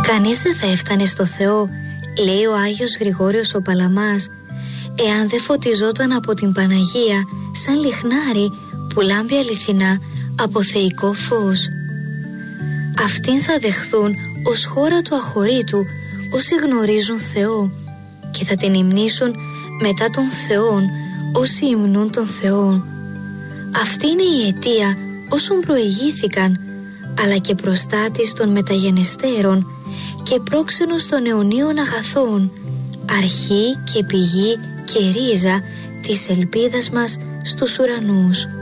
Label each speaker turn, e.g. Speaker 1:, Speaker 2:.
Speaker 1: Κανείς δεν θα έφτανε στο Θεό, λέει ο Άγιος Γρηγόριος ο Παλαμάς, εάν δεν φωτιζόταν από την Παναγία σαν λιχνάρι που λάμπει αληθινά από θεϊκό φως. Αυτήν θα δεχθούν ως χώρα του αχωρήτου όσοι γνωρίζουν Θεό και θα την υμνήσουν μετά των Θεών όσοι υμνούν τον Θεό. Αυτή είναι η αιτία όσων προηγήθηκαν, αλλά και προστάτης των μεταγενεστέρων και πρόξενος των αιωνίων αγαθών, αρχή και πηγή και ρίζα της ελπίδας μας στους ουρανούς.